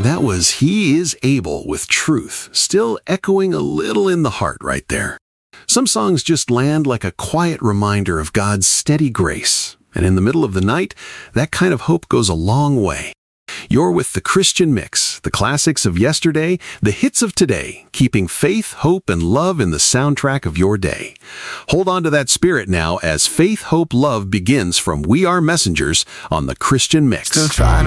That was He is Able with Truth, still echoing a little in the heart right there. Some songs just land like a quiet reminder of God's steady grace, and in the middle of the night, that kind of hope goes a long way. You're with the Christian Mix, the classics of yesterday, the hits of today, keeping faith, hope, and love in the soundtrack of your day. Hold on to that spirit now as Faith, Hope, Love begins from We Are Messengers on the Christian Mix. Still trying